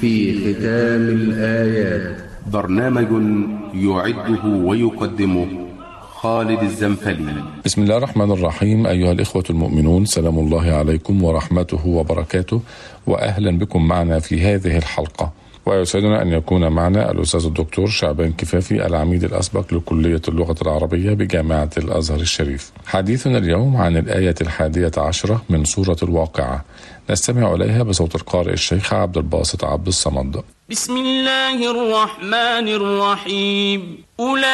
في ختام الآيات، برنامج يعده ويقدمه خالد الزنفلي. بسم الله الرحمن الرحيم. أيها الإخوة المؤمنون، سلام الله عليكم ورحمته وبركاته، وأهلا بكم معنا في هذه الحلقة. ويسعدنا أن يكون معنا الأستاذ الدكتور شعبان كفافي، العميد الأسبق لكلية اللغة العربية بجامعة الأزهر الشريف. حديثنا اليوم عن الآية 11 من سورة الواقعة، نستمع إليها بصوت القارئ الشيخ عبد الباسط عبد الصمد. بسم الله الرحمن الرحيم.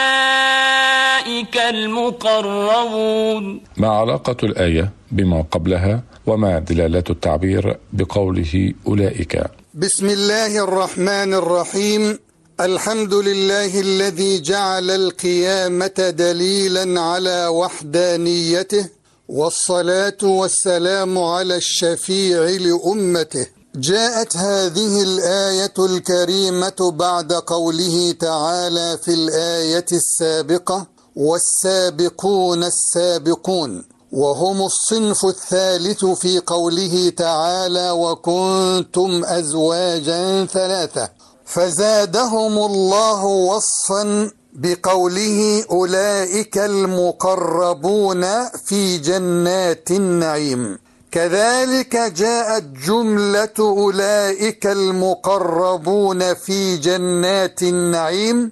أولئك المقربون. ما علاقة الآية بما قبلها، وما دلالات التعبير بقوله أولئك؟ بسم الله الرحمن الرحيم. الحمد لله الذي جعل القيامة دليلا على وحدانيته، والصلاة والسلام على الشفيع لأمته. جاءت هذه الآية الكريمة بعد قوله تعالى في الآية السابقة: والسابقون السابقون، وهم الصنف الثالث في قوله تعالى: وكنتم أزواجا ثلاثة. فزادهم الله وصفا بقوله: أولئك المقربون في جنات النعيم. كذلك جاءت جملة أولئك المقربون في جنات النعيم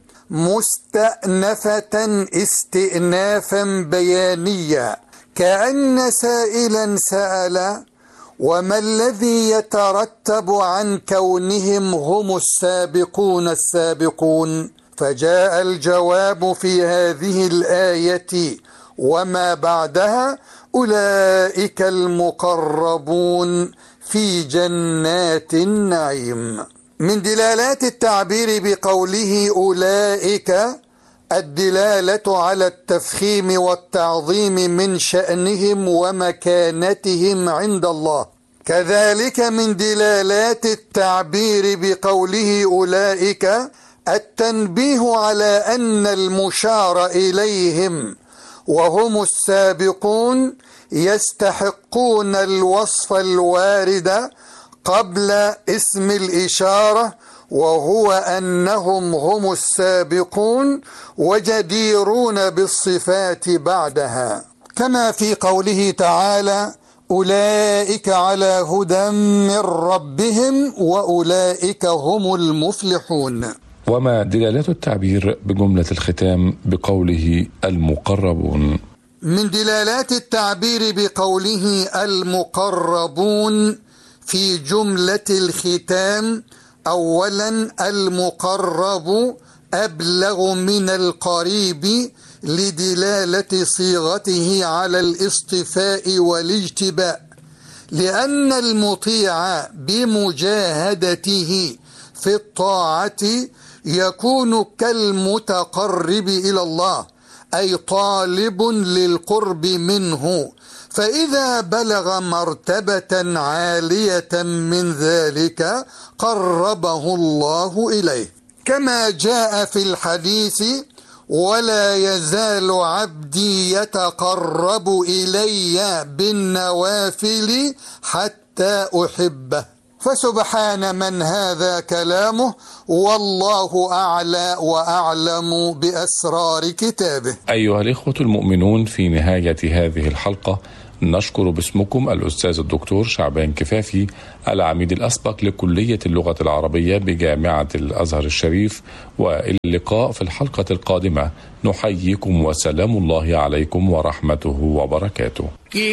مستأنفة استئنافا بيانيا، كأن سائلا سأل: وما الذي يترتب عن كونهم هم السابقون السابقون؟ فجاء الجواب في هذه الآية وما بعدها: أولئك المقربون في جنات النعيم. من دلالات التعبير بقوله أولئك الدلالة على التفخيم والتعظيم من شأنهم ومكانتهم عند الله. كذلك من دلالات التعبير بقوله أولئك التنبيه على أن المشار إليهم وهم السابقون يستحقون الوصف الوارد قبل اسم الإشارة، وهو أنهم هم السابقون وجديرون بالصفات بعدها، كما في قوله تعالى: أولئك على هدى من ربهم وأولئك هم المفلحون. وما دلالات التعبير بجملة الختام بقوله المقربون؟ من دلالات التعبير بقوله المقربون في جملة الختام: أولا، المقرب أبلغ من القريب لدلالة صيغته على الاصطفاء والاجتباء، لأن المطيع بمجاهدته في الطاعة يكون كالمتقرب إلى الله، أي طالب للقرب منه، فإذا بلغ مرتبة عالية من ذلك قربه الله إليه، كما جاء في الحديث: ولا يزال عبدي يتقرب إلي بالنوافل حتى أحبه. فسبحان من هذا كلامه، والله أعلى وأعلم بأسرار كتابه. أيها الإخوة المؤمنون، في نهاية هذه الحلقة نشكر باسمكم الأستاذ الدكتور شعبان كفافي، العميد الأسبق لكلية اللغة العربية بجامعة الأزهر الشريف، وإلى اللقاء في الحلقة القادمة. نحييكم وسلام الله عليكم ورحمته وبركاته.